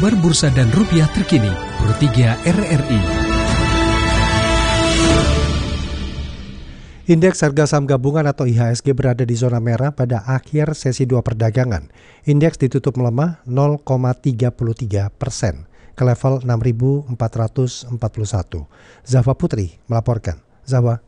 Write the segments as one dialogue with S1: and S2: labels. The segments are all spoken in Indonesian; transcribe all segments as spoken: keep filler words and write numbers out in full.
S1: Kabar bursa dan rupiah terkini, Pro tiga R R I.
S2: Indeks harga saham gabungan atau I H S G berada di zona merah pada akhir sesi dua perdagangan. Indeks ditutup melemah nol koma tiga tiga persen ke level enam ribu empat ratus empat puluh satu. Zahwa Putri melaporkan. Zahwa.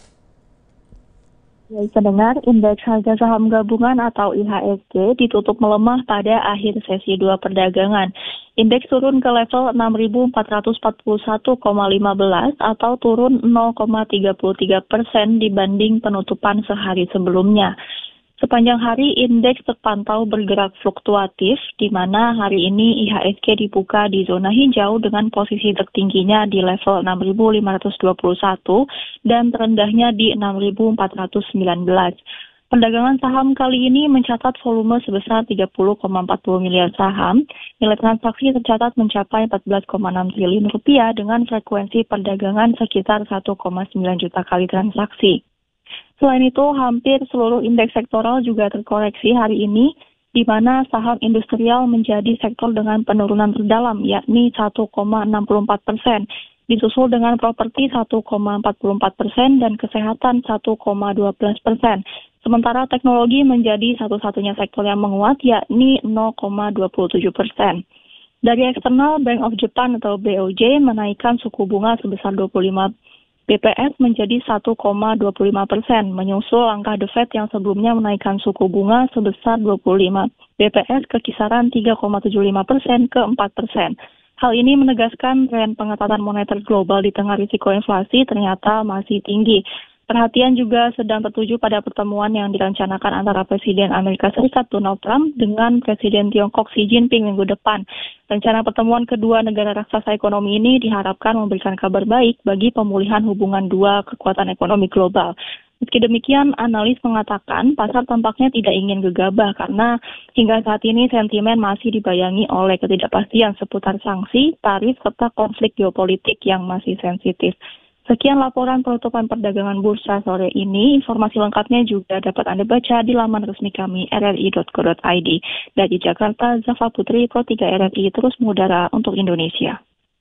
S3: Bisa dengar, indeks harga saham gabungan atau I H S G ditutup melemah pada akhir sesi dua perdagangan. Indeks turun ke level enam ribu empat ratus empat puluh satu koma lima belas atau turun nol koma tiga tiga persen dibanding penutupan sehari sebelumnya. Sepanjang hari, indeks terpantau bergerak fluktuatif, di mana hari ini I H S G dibuka di zona hijau dengan posisi tertingginya di level enam ribu lima ratus dua puluh satu dan terendahnya di enam ribu empat ratus sembilan belas. Perdagangan saham kali ini mencatat volume sebesar tiga puluh koma empat puluh miliar saham. Nilai transaksi tercatat mencapai empat belas koma enam triliun rupiah dengan frekuensi perdagangan sekitar satu koma sembilan juta kali transaksi. Selain itu, hampir seluruh indeks sektoral juga terkoreksi hari ini, di mana saham industrial menjadi sektor dengan penurunan terdalam, yakni satu koma enam empat persen, disusul dengan properti satu koma empat empat persen dan kesehatan satu koma dua belas persen. Sementara teknologi menjadi satu-satunya sektor yang menguat, yakni nol koma dua tujuh persen. Dari eksternal, Bank of Japan atau B O J menaikkan suku bunga sebesar dua puluh lima B P S menjadi satu koma dua lima persen, menyusul langkah The Fed yang sebelumnya menaikkan suku bunga sebesar dua puluh lima B P S ke kisaran tiga koma tujuh lima persen ke empat persen. Hal ini menegaskan tren pengetatan moneter global di tengah risiko inflasi ternyata masih tinggi. Perhatian juga sedang tertuju pada pertemuan yang direncanakan antara Presiden Amerika Serikat Donald Trump dengan Presiden Tiongkok Xi Jinping minggu depan. Rencana pertemuan kedua negara raksasa ekonomi ini diharapkan memberikan kabar baik bagi pemulihan hubungan dua kekuatan ekonomi global. Meski demikian, analis mengatakan pasar tampaknya tidak ingin gegabah karena hingga saat ini sentimen masih dibayangi oleh ketidakpastian seputar sanksi, tarif, serta konflik geopolitik yang masih sensitif. Sekian laporan penutupan perdagangan bursa sore ini. Informasi lengkapnya juga dapat Anda baca di laman resmi kami r r i dot co dot i d. Dari Jakarta, Zahwa Putri, Pro tiga R R I terus mengudara untuk Indonesia.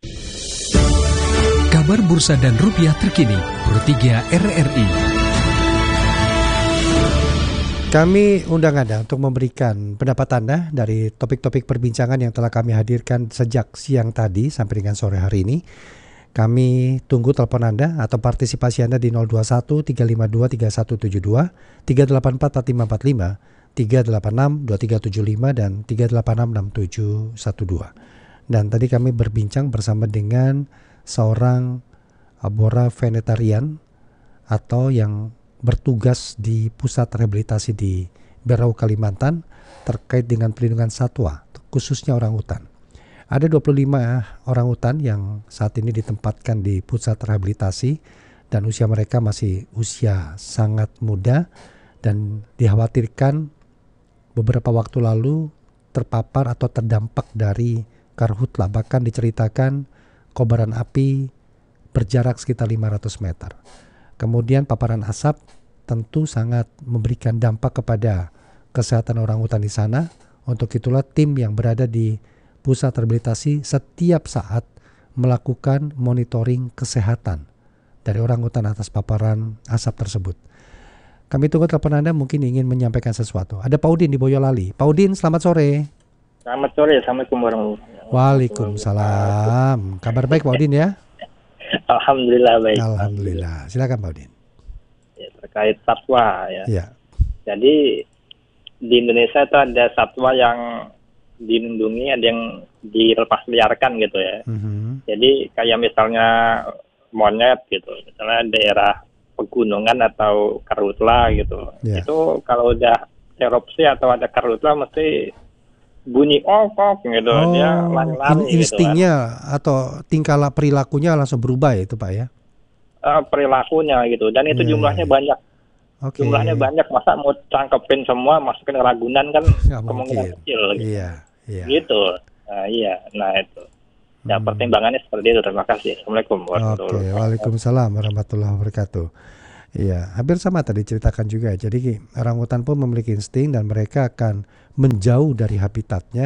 S1: Kabar bursa dan rupiah terkini, Pro tiga R R I.
S2: Kami undang Anda untuk memberikan pendapat Anda dari topik-topik perbincangan yang telah kami hadirkan sejak siang tadi sampai dengan sore hari ini. Kami tunggu telepon Anda atau partisipasi Anda di nol dua satu tiga lima dua tiga satu tujuh dua, tiga delapan empat empat lima empat lima, tiga delapan enam dua tiga tujuh lima, dan tiga delapan enam enam tujuh satu dua. Dan tadi kami berbincang bersama dengan seorang abora venetarian atau yang bertugas di pusat rehabilitasi di Berau, Kalimantan terkait dengan perlindungan satwa, khususnya orangutan. Ada dua puluh lima orang hutan yang saat ini ditempatkan di pusat rehabilitasi dan usia mereka masih usia sangat muda dan dikhawatirkan beberapa waktu lalu terpapar atau terdampak dari karhutla. Bahkan diceritakan kobaran api berjarak sekitar lima ratus meter. Kemudian paparan asap tentu sangat memberikan dampak kepada kesehatan orang hutan di sana. Untuk itulah tim yang berada di pusat rehabilitasi setiap saat melakukan monitoring kesehatan dari orangutan atas paparan asap tersebut. Kami tunggu telepon Anda, mungkin ingin menyampaikan sesuatu. Ada Pak Udin di Boyolali. Pak Udin, selamat sore.
S4: Selamat sore, Assalamualaikum warahmatullahi wabarakatuh.
S2: Waalaikumsalam. Kabar baik Pak Udin ya?
S4: Alhamdulillah baik.
S2: Alhamdulillah. Silakan Pak Udin.
S4: Ya, terkait satwa ya.
S2: Ya.
S4: Jadi di Indonesia itu ada satwa yang dilindungi, ada yang dilepas liarkan gitu ya. Mm-hmm. Jadi kayak misalnya monyet gitu, misalnya daerah pegunungan atau karhutla gitu. Yeah. Itu kalau udah erupsi atau ada karhutla mesti bunyi okok gitu,
S2: oh,
S4: dia lari-lari
S2: in- instingnya
S4: gitu kan.
S2: Atau tingkah perilakunya langsung berubah ya itu Pak ya?
S4: Uh, perilakunya gitu, dan itu yeah. jumlahnya banyak. Okay. Jumlahnya banyak, masa mau cangkepin semua masukin ke Ragunan kan kemungkinan kecil gitu.
S2: Iya. Iya.
S4: Gitu, nah, iya, nah itu. Ya hmm. pertimbangannya seperti itu. Terima kasih. Assalamualaikum warahmatullahi wabarakatuh.
S2: Oke, waalaikumsalam warahmatullahi wabarakatuh. Iya, hampir sama tadi ceritakan juga. Jadi orangutan pun memiliki insting dan mereka akan menjauh dari habitatnya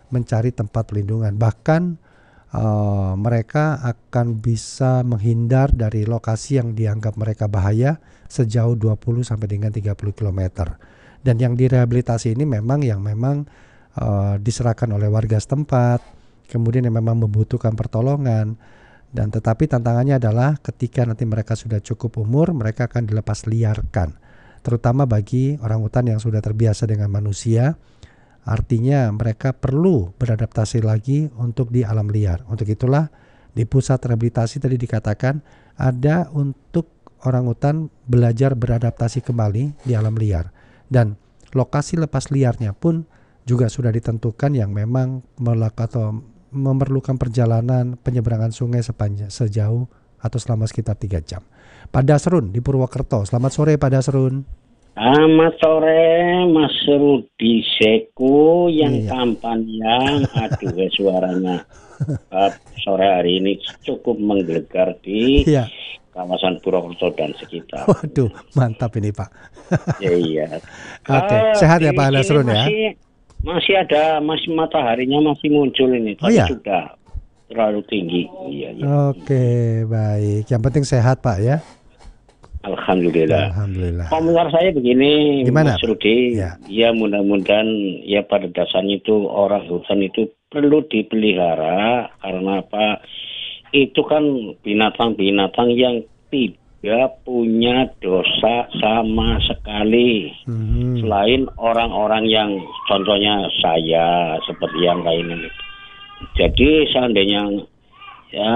S2: mencari tempat pelindungan. Bahkan uh, mereka akan bisa menghindar dari lokasi yang dianggap mereka bahaya sejauh dua puluh sampai dengan tiga puluh kilometer. Dan yang direhabilitasi ini memang yang memang uh, diserahkan oleh warga setempat, kemudian yang memang membutuhkan pertolongan. Dan tetapi tantangannya adalah ketika nanti mereka sudah cukup umur, mereka akan dilepas liarkan. Terutama bagi orangutan yang sudah terbiasa dengan manusia, artinya mereka perlu beradaptasi lagi untuk di alam liar. Untuk itulah di pusat rehabilitasi tadi dikatakan ada untuk orangutan belajar beradaptasi kembali di alam liar. Dan lokasi lepas liarnya pun juga sudah ditentukan yang memang melakukan atau memerlukan perjalanan penyeberangan sungai sepanjang sejauh atau selama sekitar tiga jam. Pak Dasrun di Purwokerto. Selamat sore Pak Dasrun.
S5: Selamat sore Mas Rudi Seku yang
S2: iya.
S5: tampan yang aduh suaranya uh, sore hari ini cukup menggelegar di iya. kawasan Purwokerto dan sekitar.
S2: Waduh, mantap ini Pak.
S5: Ya, iya.
S2: Oke, okay. uh, sehat ya Pak Dasrun ya.
S5: Masih ada, masih mataharinya masih muncul ini, tapi oh, ya? Sudah terlalu tinggi. Iya, iya.
S2: Oke, baik. Yang penting sehat Pak ya.
S5: Alhamdulillah.
S2: Alhamdulillah.
S5: Komentar saya begini,
S2: gimana,
S5: Mas Rudi. Ya. ya mudah-mudahan ya pada dasarnya itu orang hutan itu perlu dipelihara karena apa? Itu kan binatang-binatang yang tidak dia punya dosa sama sekali. Hmm. Selain orang-orang yang contohnya saya seperti yang lain ini. Jadi seandainya ya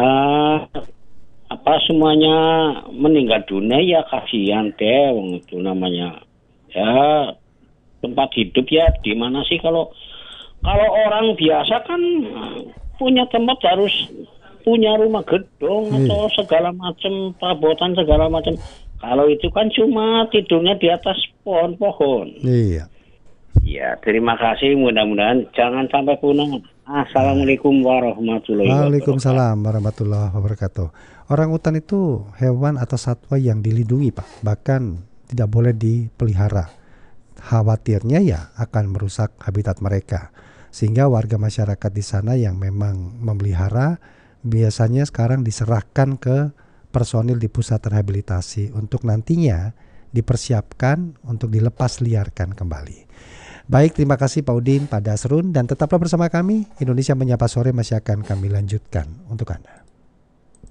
S5: apa semuanya meninggal dunia ya kasihan deh, itu namanya ya tempat hidup ya di mana sih kalau kalau orang biasa kan punya tempat harus punya rumah gedung hmm. atau segala macam perabotan segala macam. Kalau itu kan cuma tidurnya di atas pohon-pohon.
S2: Iya.
S5: Ya, terima kasih. Mudah-mudahan jangan sampai punah. Assalamualaikum warahmatullahi wabarakatuh.
S2: Waalaikumsalam warahmatullahi wabarakatuh. Orangutan itu hewan atau satwa yang dilindungi, Pak. Bahkan tidak boleh dipelihara. Khawatirnya ya akan merusak habitat mereka. Sehingga warga masyarakat di sana yang memang memelihara biasanya sekarang diserahkan ke personil di pusat rehabilitasi untuk nantinya dipersiapkan untuk dilepas liarkan kembali. Baik, terima kasih Pak Udin, Pak Dasrun, dan tetaplah bersama kami. Indonesia Menyapa Sore masih akan kami lanjutkan untuk Anda.